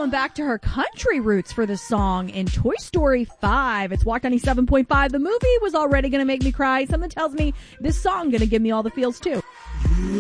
going back to her country roots for this song in Toy Story 5. It's Walk 97.5. The movie was already going to make me cry. Something tells me this song going to give me all the feels too.